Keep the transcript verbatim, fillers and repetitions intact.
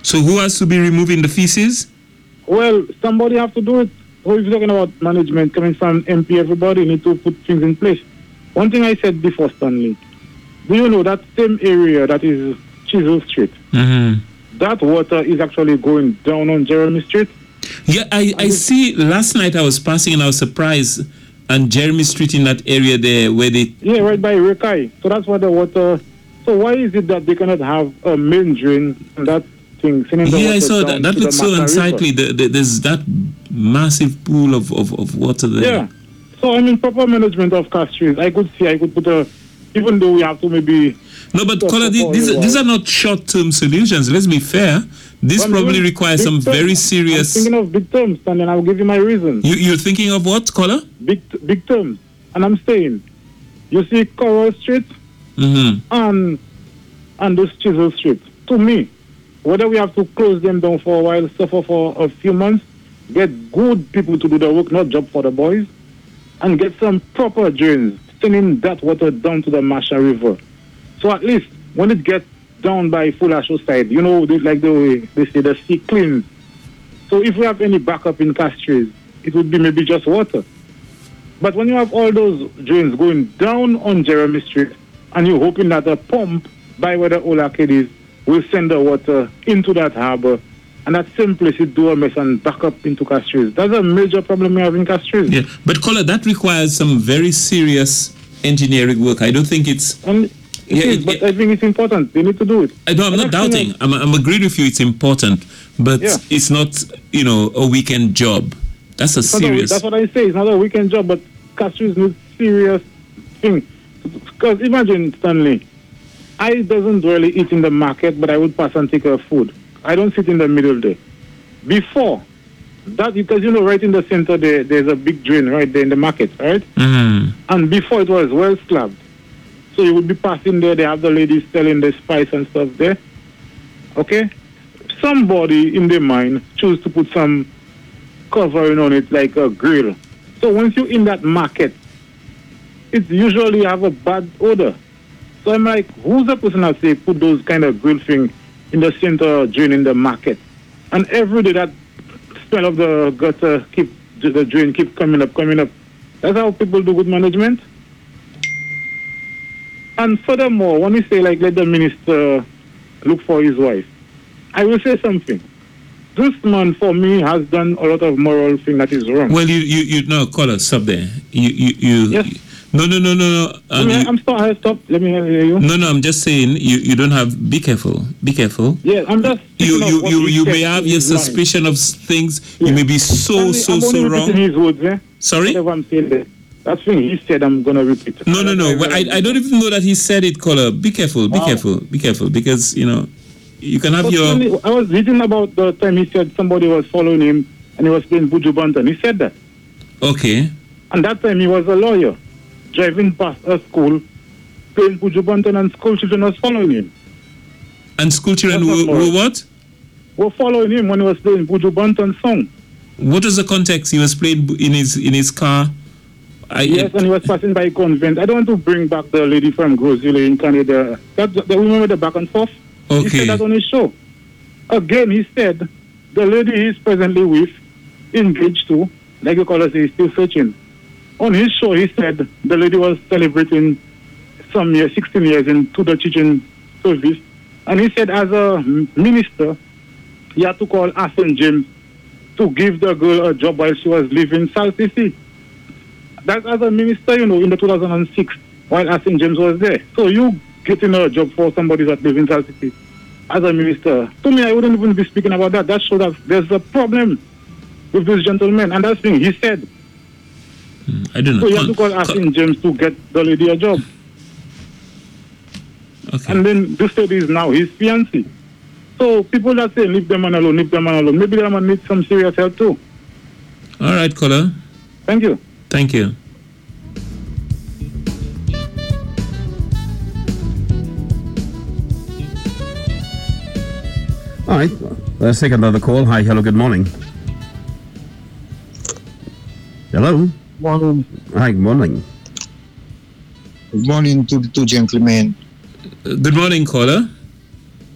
So who has to be removing the feces? Well, somebody have to do it. So if you're talking about management coming from M P, everybody need to put things in place. One thing I said before, Stanley, do you know that same area that is Chisel Street, Mm-hmm. that water is actually going down on Jeremy Street? Yeah, I, I see. Last night I was passing and I was surprised on Jeremy Street in that area there where they... Yeah, right by Rekai. So that's where the water... So why is it that they cannot have a main drain and that thing? The Yeah, water I saw down that. That to looks the so Mata unsightly. River? The, the, there's that massive pool of, of, of water there. Yeah. So, I mean, proper management of castries. I could see, I could put a... Even though we have to maybe... No, but Kola, these, these, these are not short-term solutions. Let's be fair. This I'm probably doing requires big some term. very serious... I'm thinking of big terms, and then I'll give you my reason. You, you're thinking of what, Kola? Big big terms. And I'm saying, you see Coral Street Mm-hmm. and, and this Chisel Street. To me, whether we have to close them down for a while, suffer for a few months, get good people to do the work, not job for the boys, and get some proper drains, sending that water down to the Masha River. So at least when it gets down by Fulasho side, you know, they, like the way they say, the sea cleans. So if we have any backup in castries, it would be maybe just water. But when you have all those drains going down on Jeremy Street, and you're hoping that a pump by where the old arcade is will send the water into that harbor, and that same place it do a mess and back up into Castries. That's a major problem we have in Castries. Yeah, but Kola, that requires some very serious engineering work. I don't think it's... And it Yeah, is, it- but it- I think it's important. They need to do it. I know, I'm And not next thing doubting. I'm, I'm agreeing with you. It's important, but Yeah. it's not, you know, a weekend job. That's a It's not a- serious... That's what I say. It's not a weekend job, but Castries need serious thing. Because imagine, Stanley, I doesn't really eat in the market, but I would pass and take her food. I don't sit in the middle there. Before, that because, you know, right in the center there, there's a big drain right there in the market, right? Mm-hmm. And before it was well slabbed. So you would be passing there, they have the ladies selling the spice and stuff there. Okay? Somebody in their mind choose to put some covering on it like a grill. So once you're in that market, it usually have a bad odor. So I'm like, who's the person that say put those kind of grill thing in the center drain in the market? And every day that smell of the gutter keep the drain keep coming up, coming up. That's how people do good management. And furthermore, when we say like let the minister look for his wife, I will say something. This man for me has done a lot of moral thing that is wrong. Well, you, you, you, no, Kola, stop there. You, you, you... Yes. No, no, no, no, no. Um, Let me- you- I'm sorry, stop. Let me hear you. no, no, I'm just saying you, you don't have... Be careful. Be careful. Yeah, I'm just. You, thinking of you, what you, he you said may have in your his line. suspicion of s- things. You Yeah. may be so, Stanley, so, I'm so only wrong. repeating his words, eh? Sorry? Whatever I'm saying there. That thing he said, I'm gonna repeat it. No, no, no. Well, I, I don't even know that he said it, Kola. Be careful. Be Wow. careful. Be careful. Because, you know, you can have But your... Stanley, I was reading about the time he said somebody was following him and he was playing Buju Banton. He said that. Okay. And that time he was a lawyer, driving past a school, playing Buju Banton, and school children was following him. And school children That's were, not were moral. what? Were following him when he was playing Buju Banton song. What was the context? He was playing b- in his in his car. I, Yes, and he was passing by a convent. I don't want to bring back the lady from Grosville in Canada. That, that remember the back and forth? He Okay. said that on his show. Again, he said the lady he's presently with, engaged to, like you call us, he's still searching. On his show, he said the lady was celebrating some years, sixteen years into the teaching service. And he said as a minister, he had to call Saint James to give the girl a job while she was living in South City. That as a minister, you know, in the two thousand six, while Saint James was there. So you getting a job for somebody that lives in South City as a minister. To me, I wouldn't even be speaking about that. That shows that there's a problem with this gentleman. And that's the thing he said. I don't know. So you have to Con- call con- Saint James to get the lady a job. okay. And then this lady is now his fiancée. So people that say, leave the man alone, leave the man alone, maybe the man needs some serious help too. All right, Kola. Thank you. Thank you. All right, let's take another call. Hi, hello, good morning. Hello. Morning. Hi, good morning. Good morning to the two gentlemen. Uh, Good morning, Kola.